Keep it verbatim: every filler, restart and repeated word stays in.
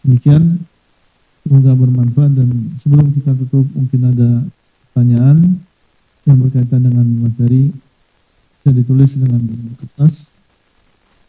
Demikian, semoga bermanfaat, dan sebelum kita tutup mungkin ada pertanyaan yang berkaitan dengan materi, bisa ditulis dengan kertas